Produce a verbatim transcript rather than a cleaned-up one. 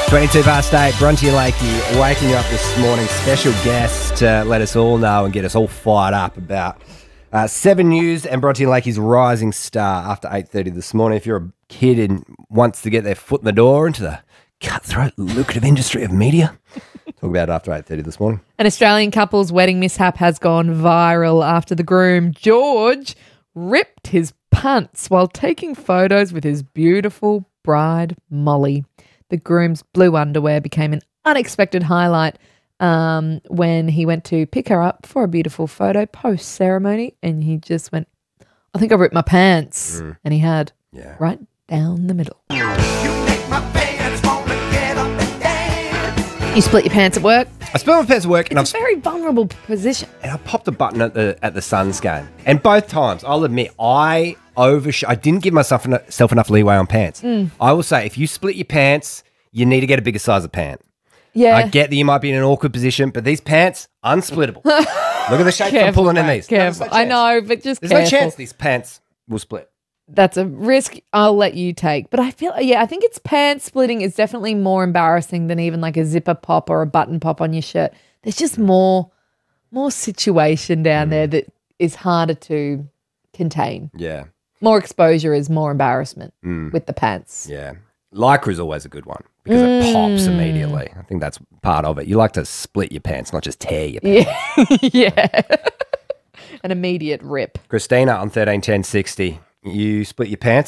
twenty-two past eight, Bronte and Lakey waking you up this morning. Special guest to let us all know and get us all fired up about uh, Seven News and Bronte and Lakey's rising star after eight thirty this morning. If you're a kid and wants to get their foot in the door into the cutthroat, lucrative industry of media, talk about it after eight thirty this morning. An Australian couple's wedding mishap has gone viral after the groom, George, ripped his pants while taking photos with his beautiful bride, Molly. The groom's blue underwear became an unexpected highlight um, when he went to pick her up for a beautiful photo post-ceremony, and he just went, I think I ripped my pants. Mm. And he had, yeah, right down the middle. You make my pants wanna get up and dance. You split your pants at work? I split my pants at work, and It's I've a very vulnerable position. and I popped a button at the at the Suns game, and both times I'll admit I oversh I didn't give myself enough, self enough leeway on pants. Mm. I will say if you split your pants, you need to get a bigger size of pant. Yeah. I get that you might be in an awkward position, but these pants unsplittable. Look at the shape I'm Careful, pulling in mate, these. Careful. No, there's no I chance. know, but just There's careful. no chance these pants will split. That's a risk I'll let you take. But I feel, yeah, I think it's pants splitting is definitely more embarrassing than even like a zipper pop or a button pop on your shirt. There's just more, more situation down Mm. there that is harder to contain. Yeah, More exposure is more embarrassment Mm. with the pants. yeah. Lycra is always a good one because it pops immediately. I think that's part of it. You like to split your pants, not just tear your pants. Yeah. yeah. An immediate rip. Christina on thirteen ten sixty. You split your pants